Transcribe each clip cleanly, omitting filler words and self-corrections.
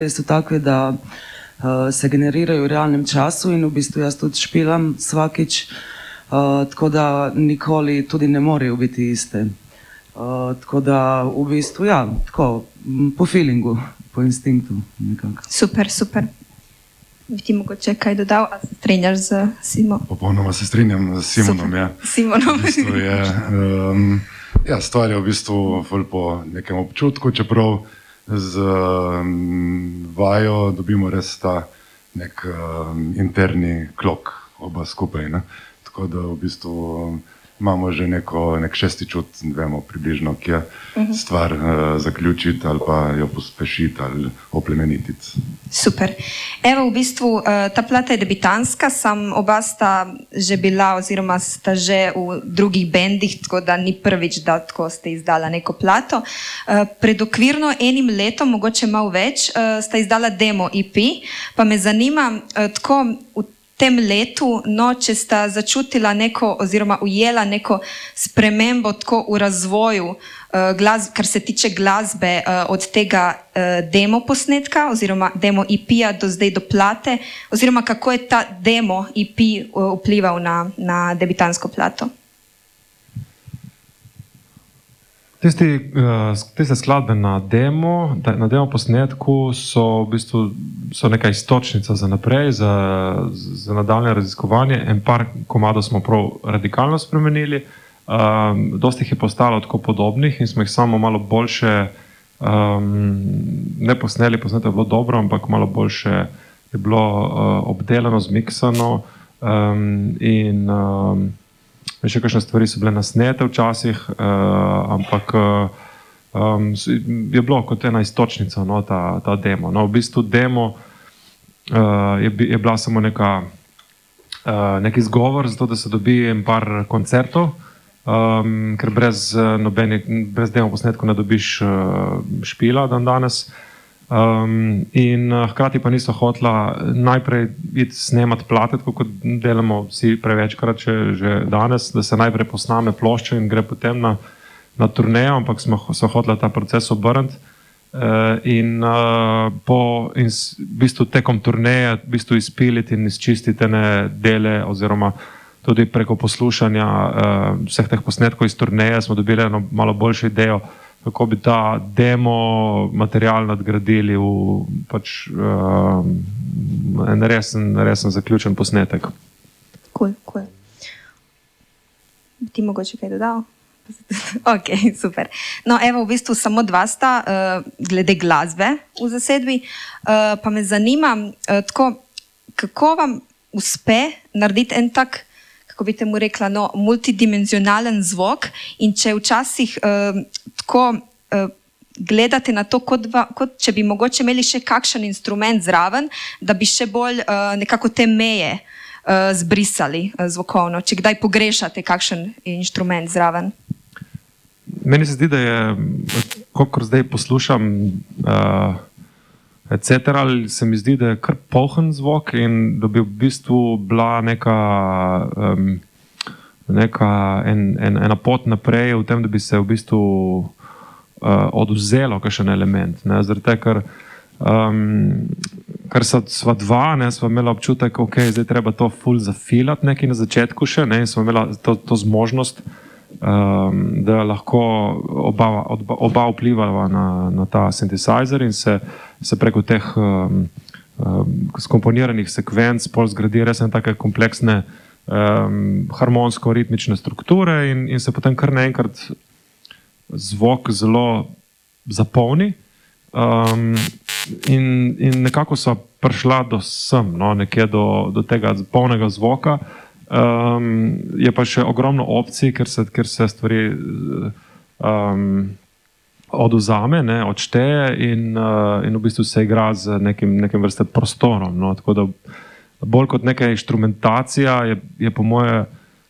so takve, da se generirajo v realnem času in v bistvu jaz tudi špilam svakič, tako da nikoli tudi ne morejo biti iste. Tako da v bistvu, ja, tako, po feelingu, po instinktu nekako. Super, super. Bi ti mogoče kaj dodal, a se strinjaš z Simonom? Popolnoma se strinjam z Simonom, ja. Simonom. V bistvu je, ja, stvar je v bistvu ful po nekem občutku, čeprav z vajo dobimo res ta nek interni klok oba skupaj, ne. Tako da v bistvu imamo že nek šesti čut, vemo približno, kje stvar zaključiti ali pa jo pospešiti ali oplemenititi. Super. Evo, v bistvu ta plata je debitanska, oba sta že bila oziroma sta že v drugih bendih, tako da ni prvič, da tako ste izdala neko plato. Pred okvirno enim letom, mogoče malo več, sta izdala demo EP, pa me zanima, tako v tem letu, no, če sta začutila neko oziroma ujela neko spremembo tako v razvoju, kar se tiče glasbe, od tega demo posnetka oziroma demo EP-ja do zdaj do plate, oziroma kako je ta demo EP vplival na debitansko plato? Tiste skladbe na demo posnetku so v bistvu neka istočnica za naprej, za nadaljne raziskovanje. En par komadov smo prav radikalno spremenili, dosti jih je postalo tako podobnih in smo jih samo malo boljše ne posneli, posneto je bilo dobro, ampak malo boljše je bilo obdelano, zmiksano in še kakšne stvari so bile nasnete včasih, ampak je bilo kot ena istočnica, no, ta demo. No, v bistvu demo je bila samo nek izgovor za to, da se dobi en par koncertov, ker brez demo posnetkov ne dobiš špila dan danes. In hkrati pa niso hotela najprej iti snemati plate, tako kot delamo vsi prevečkrat že danes, da se najprej posname plošča in gre potem na turnejo, ampak so hotela ta proces obrniti in v bistvu tekom turneje v bistvu izpiliti in izčistiti ene dele oziroma tudi preko poslušanja vseh teh posnetkov iz turneje smo dobili eno malo boljšo idejo, kako bi ta demo material nadgradili v pač en resen zaključen posnetek. Cool. Bi ti mogoče kaj dodal? Ok, super. No, evo, v bistvu samo dva sta glede glasbe v zasedbi, pa me zanima, tako, kako vam uspe narediti en tak, kako bi temu rekla, no, multidimenzionalen zvok in če včasih tako gledate na to, kot če bi mogoče imeli še kakšen instrument zraven, da bi še bolj nekako te meje zbrisali zvokovno, če kdaj pogrešate kakšen inštrument zraven. Meni se zdi, da je, kakor zdaj poslušam etc., se mi zdi, da je kar polhen zvok in da bi v bistvu bila ena pot naprej v tem, da bi se v bistvu odvzelo kakšen element. Zaradi tega, ker sva dva, sva imela občutek, ok, zdaj treba to ful zafilati nekaj na začetku še, in sva imela to zmožnost, da lahko oba vplivala na ta synthesizer in se preko teh skomponiranih sekvenc pol zgradi res take kompleksne harmonsko-ritmične strukture in se potem kar naenkrat zvok zelo zapolni in nekako so prišla do sem, nekje do tega polnega zvoka. Je pa še ogromno opcij, ker se stvari odvzame, odšteje in v bistvu se igra z nekim vrste prostorom. Tako da bolj kot neka inštrumentacija je po moje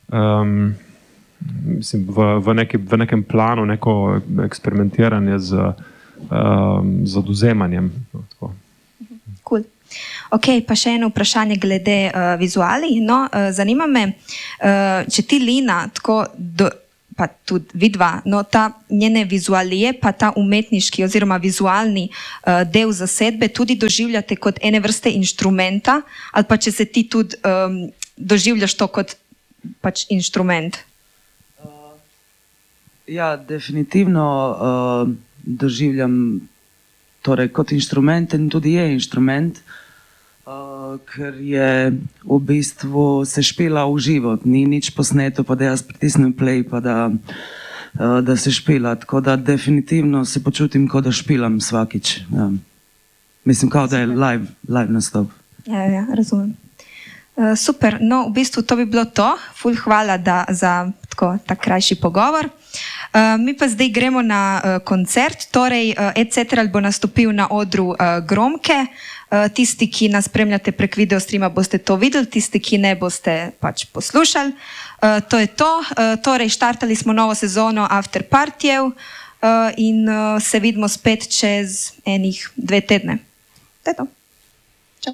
v nekem planu neko eksperimentiranje z odvzemanjem. Cool. Ok, pa še eno vprašanje glede vizuali. No, zanima me, če ti, Lina, tako pa tudi vidva, no ta njene vizualije, pa ta umetniški oziroma vizualni del zasedbe tudi doživljate kot ene vrste inštrumenta, ali pa če se ti tudi doživljaš to kot pač inštrument? Ja, definitivno doživljam torej, kot inštrument in tudi je inštrument, ker je v bistvu se špila v živo, ni nič posneto, pa da jaz pritisnem play, pa da se špila, tako da definitivno se počutim, kot da špilam vsakič. Ja. Mislim, kao da je live nastop. Ja, razumem. Super, no v bistvu to bi bilo to. Ful hvala za ta krajši pogovor. Mi pa zdaj gremo na koncert, torej Etcetera bo nastopil na odru Gromke. Tisti, ki nas spremljate prek videostrima, boste to videli, tisti, ki ne, boste pač poslušali. To je to. Torej, štartali smo novo sezono After Partijev in se vidimo spet čez enih 2 tedne. To je to.